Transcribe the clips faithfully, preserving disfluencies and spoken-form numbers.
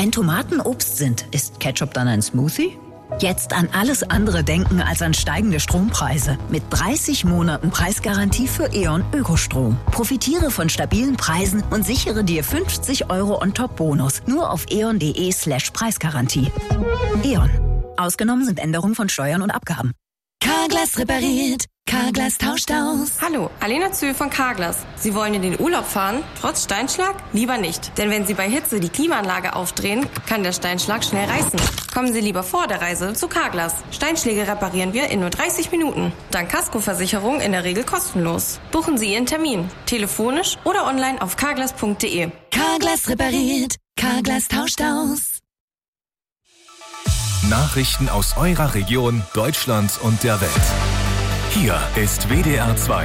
Wenn Tomaten Obst sind, ist Ketchup dann ein Smoothie? Jetzt an alles andere denken als an steigende Strompreise. Mit dreißig Monaten Preisgarantie für E.ON Ökostrom. Profitiere von stabilen Preisen und sichere dir fünfzig Euro On-Top-Bonus. Nur auf eon.de slash Preisgarantie. E.ON. Ausgenommen sind Änderungen von Steuern und Abgaben. Carglass repariert. Carglass tauscht aus. Hallo, Alena Zühl von Carglass. Sie wollen in den Urlaub fahren, trotz Steinschlag? Lieber nicht. Denn wenn Sie bei Hitze die Klimaanlage aufdrehen, kann der Steinschlag schnell reißen. Kommen Sie lieber vor der Reise zu Carglass. Steinschläge reparieren wir in nur dreißig Minuten. Dank Kaskoversicherung in der Regel kostenlos. Buchen Sie Ihren Termin. Telefonisch oder online auf carglass punkt de. Carglass repariert. Carglass tauscht aus. Nachrichten aus eurer Region, Deutschland und der Welt. Hier ist W D R zwei.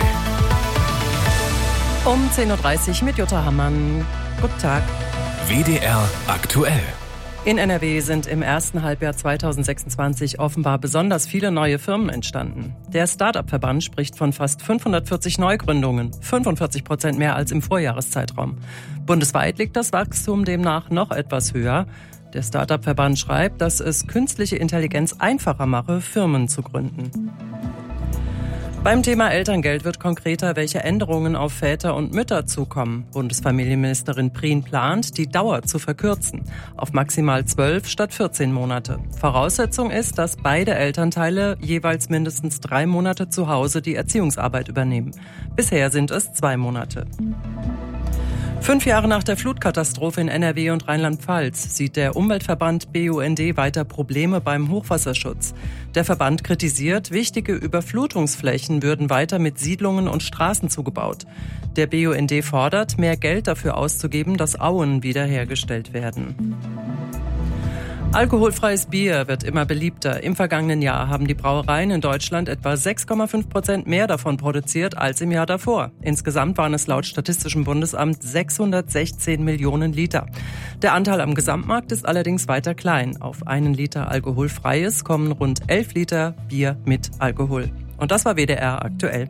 Um zehn Uhr dreißig mit Jutta Hammann. Guten Tag. W D R aktuell. In N R W sind im ersten Halbjahr zweitausendsechsundzwanzig offenbar besonders viele neue Firmen entstanden. Der Start-up-Verband spricht von fast fünfhundertvierzig Neugründungen, fünfundvierzig Prozent mehr als im Vorjahreszeitraum. Bundesweit liegt das Wachstum demnach noch etwas höher. Der Start-up-Verband schreibt, dass es künstliche Intelligenz einfacher mache, Firmen zu gründen. Beim Thema Elterngeld wird konkreter, welche Änderungen auf Väter und Mütter zukommen. Bundesfamilienministerin Prien plant, die Dauer zu verkürzen auf maximal zwölf statt vierzehn Monate. Voraussetzung ist, dass beide Elternteile jeweils mindestens drei Monate zu Hause die Erziehungsarbeit übernehmen. Bisher sind es zwei Monate. Fünf Jahre nach der Flutkatastrophe in N R W und Rheinland-Pfalz sieht der Umweltverband B U N D weiter Probleme beim Hochwasserschutz. Der Verband kritisiert, wichtige Überflutungsflächen würden weiter mit Siedlungen und Straßen zugebaut. Der B U N D fordert, mehr Geld dafür auszugeben, dass Auen wiederhergestellt werden. Alkoholfreies Bier wird immer beliebter. Im vergangenen Jahr haben die Brauereien in Deutschland etwa sechs Komma fünf Prozent mehr davon produziert als im Jahr davor. Insgesamt waren es laut Statistischem Bundesamt sechshundertsechzehn Millionen Liter. Der Anteil am Gesamtmarkt ist allerdings weiter klein. Auf einen Liter alkoholfreies kommen rund elf Liter Bier mit Alkohol. Und das war W D R aktuell.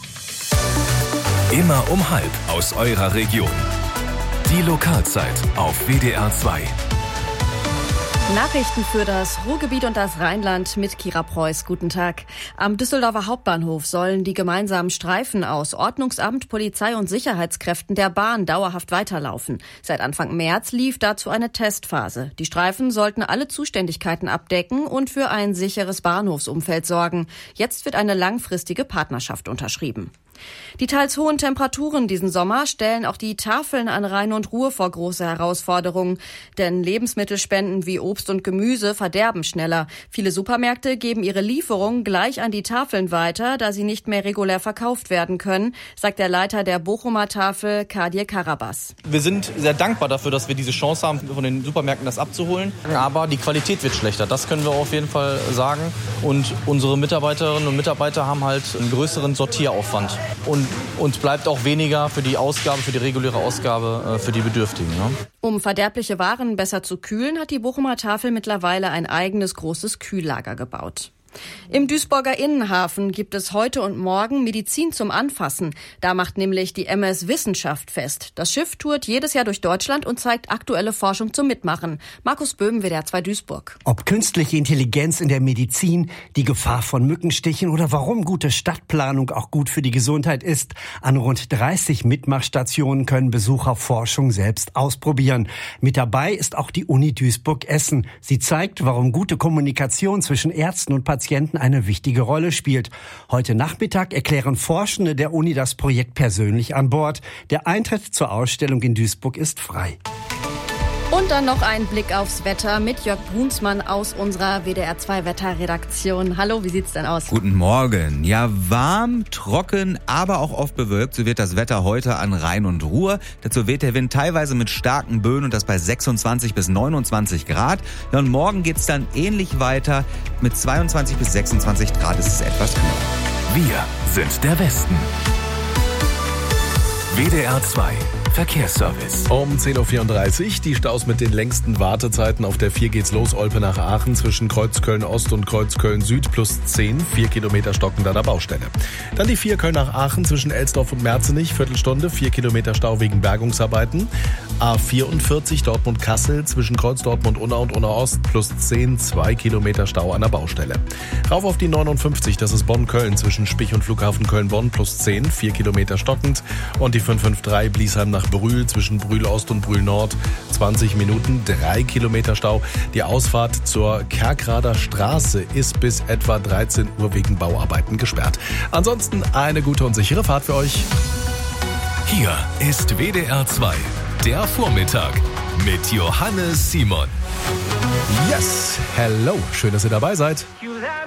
Immer um halb aus eurer Region. Die Lokalzeit auf W D R zwei. Nachrichten für das Ruhrgebiet und das Rheinland mit Kira Preuß. Guten Tag. Am Düsseldorfer Hauptbahnhof sollen die gemeinsamen Streifen aus Ordnungsamt, Polizei und Sicherheitskräften der Bahn dauerhaft weiterlaufen. Seit Anfang März lief dazu eine Testphase. Die Streifen sollten alle Zuständigkeiten abdecken und für ein sicheres Bahnhofsumfeld sorgen. Jetzt wird eine langfristige Partnerschaft unterschrieben. Die teils hohen Temperaturen diesen Sommer stellen auch die Tafeln an Rhein und Ruhr vor große Herausforderungen. Denn Lebensmittelspenden wie Obst und Gemüse verderben schneller. Viele Supermärkte geben ihre Lieferungen gleich an die Tafeln weiter, da sie nicht mehr regulär verkauft werden können, sagt der Leiter der Bochumer Tafel, Kadir Karabas. Wir sind sehr dankbar dafür, dass wir diese Chance haben, von den Supermärkten das abzuholen. Aber die Qualität wird schlechter, das können wir auf jeden Fall sagen. Und unsere Mitarbeiterinnen und Mitarbeiter haben halt einen größeren Sortieraufwand. Und uns bleibt auch weniger für die Ausgabe, für die reguläre Ausgabe äh, für die Bedürftigen. Ne? Um verderbliche Waren besser zu kühlen, hat die Bochumer Tafel mittlerweile ein eigenes großes Kühllager gebaut. Im Duisburger Innenhafen gibt es heute und morgen Medizin zum Anfassen. Da macht nämlich die M S Wissenschaft fest. Das Schiff tourt jedes Jahr durch Deutschland und zeigt aktuelle Forschung zum Mitmachen. Markus Böhm, W D R zwei Duisburg. Ob künstliche Intelligenz in der Medizin, die Gefahr von Mückenstichen oder warum gute Stadtplanung auch gut für die Gesundheit ist, an rund dreißig Mitmachstationen können Besucher Forschung selbst ausprobieren. Mit dabei ist auch die Uni Duisburg-Essen. Sie zeigt, warum gute Kommunikation zwischen Ärzten und Patienten eine wichtige Rolle spielt. Heute Nachmittag erklären Forschende der Uni das Projekt persönlich an Bord. Der Eintritt zur Ausstellung in Duisburg ist frei. Und dann noch ein Blick aufs Wetter mit Jörg Brunsmann aus unserer W D R zwei Wetterredaktion. Hallo, wie sieht's denn aus? Guten Morgen. Ja, warm, trocken, aber auch oft bewölkt. So wird das Wetter heute an Rhein und Ruhr. Dazu weht der Wind teilweise mit starken Böen und das bei sechsundzwanzig bis neunundzwanzig Grad. Ja, und morgen geht's dann ähnlich weiter. Mit zweiundzwanzig bis sechsundzwanzig Grad ist es etwas kühler. Wir sind der Westen. W D R zwei. Verkehrsservice. Um zehn Uhr vierunddreißig, die Staus mit den längsten Wartezeiten auf der vier geht's los, Olpe nach Aachen zwischen Kreuz Köln-Ost und Kreuz Köln-Süd plus zehn, vier Kilometer stockend an der Baustelle. Dann die vier Köln nach Aachen zwischen Elsdorf und Merzenich, Viertelstunde, vier Kilometer Stau wegen Bergungsarbeiten. A vierundvierzig Dortmund-Kassel zwischen Kreuz Dortmund-Unna und Unna-Ost plus zehn, zwei Kilometer Stau an der Baustelle. Rauf auf die neunundfünfzig, das ist Bonn-Köln zwischen Spich und Flughafen Köln-Bonn plus zehn, vier Kilometer stockend. Und die fünf fünf drei Bliesheim nach Brühl zwischen Brühl Ost und Brühl Nord, zwanzig Minuten, drei Kilometer Stau. Die Ausfahrt zur Kerkrader Straße ist bis etwa dreizehn Uhr wegen Bauarbeiten gesperrt. Ansonsten eine gute und sichere Fahrt für euch. Hier ist W D R zwei, der Vormittag mit Johannes Simon. Yes, hello, schön, dass ihr dabei seid.